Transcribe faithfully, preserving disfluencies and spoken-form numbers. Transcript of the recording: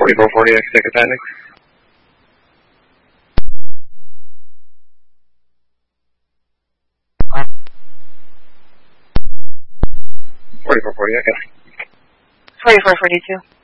forty-four forty, I can take a Titanic. forty-four forty, I can. forty-four forty-two.